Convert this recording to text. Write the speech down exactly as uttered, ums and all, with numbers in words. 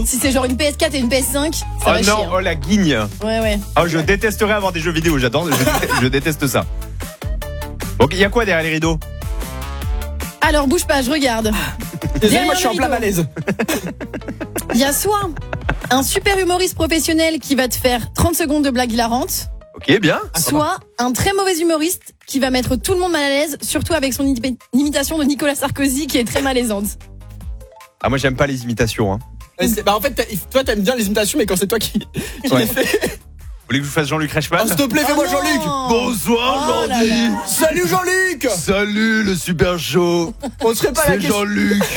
si c'est genre une P S quatre et une P S cinq, ça Oh va chier. non, hein. oh la guigne. Ouais, ouais. Oh, je détesterais avoir des jeux vidéo, j'adore, je, déteste, je déteste ça. Ok, il y a quoi derrière les rideaux? Alors, bouge pas, je regarde. Désolé, moi je suis en les plein rideaux. malaise. Il y a soit un super humoriste professionnel qui va te faire trente secondes de blagues hilarantes, Ok, bien. soit un très mauvais humoriste qui va mettre tout le monde mal à l'aise, surtout avec son imi- imitation de Nicolas Sarkozy qui est très malaisante. Ah, moi j'aime pas les imitations. Hein. Et c'est- Bah en fait, t'as- toi t'aimes bien les imitations, mais quand c'est toi qui, qui Ouais. les fais. Vous voulez que je vous fasse Jean-Luc Reichmann? Oh, s'il te plaît, fais-moi Oh Jean-Luc. non. Bonsoir, Oh là Jordi. là. Salut Jean-Luc. Salut le super show. On serait pas à la C'est question. Jean-Luc.